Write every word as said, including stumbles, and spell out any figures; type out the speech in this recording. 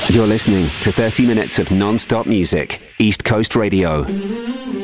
You're listening to thirty minutes of non-stop music. East Coast Radio.